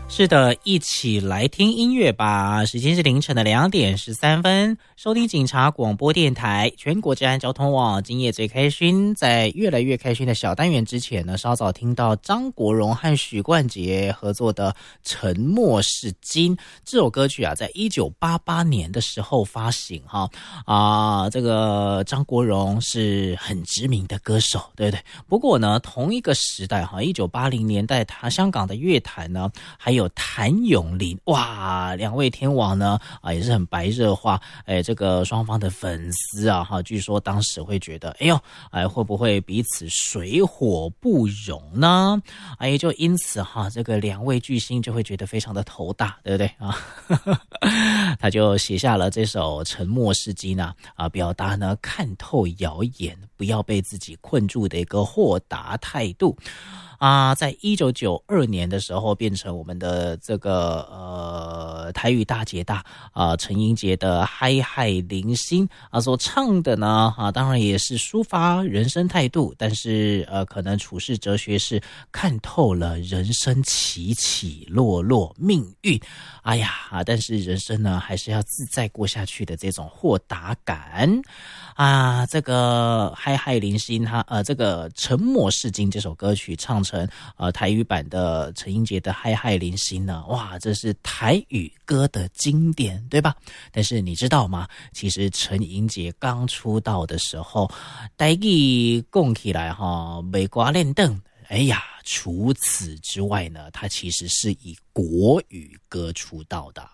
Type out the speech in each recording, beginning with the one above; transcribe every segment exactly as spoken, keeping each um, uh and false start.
是的，一起来听音乐吧。时间是凌晨的两点十三分，收听警察广播电台全国治安交通网，今夜最开心。在越来越开心的小单元之前呢，稍早听到张国荣和许冠杰合作的《沉默是金》这首歌曲啊，在一九八八年的时候发行哈啊，这个张国荣是很知名的歌手，对不对？不过呢，同一个时代哈，一九八零年代，他香港的乐坛呢，还有谭咏麟，哇，两位天王呢啊也是很白热化，哎，这个双方的粉丝啊哈，据说当时会觉得，哎呦，哎会不会彼此水火不容呢？哎，就因此哈，这个两位巨星就会觉得非常的头大，对不对啊？他就写下了这首《沉默是金》啊，啊，表达呢看透谣言，不要被自己困住的一个豁达态度。啊，在一九九二年的时候，变成我们的这个呃台语大姐大啊，陈英杰的嗨嗨零星啊所唱的呢啊，当然也是抒发人生态度，但是呃可能处世哲学是看透了人生起起落落命运，哎呀啊，但是人生呢还是要自在过下去的这种豁达感啊，这个嗨嗨零星他呃这个沉默是金这首歌曲唱成呃台语版的陈英杰的嗨嗨零星呢，哇，这是台语歌的经典，对吧？但是你知道吗？其实陈英杰刚出道的时候，台语讲起来哈，美瓜练凳。哎呀，除此之外呢，他其实是以国语歌出道的。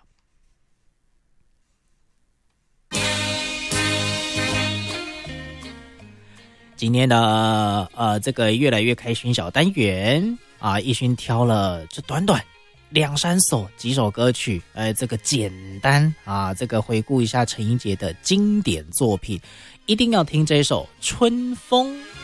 今天的呃这个越来越开心小单元啊，奕勋挑了这短短两三首几首歌曲，呃，这个简单啊，这个回顾一下陈英杰的经典作品，一定要听这首《春风》。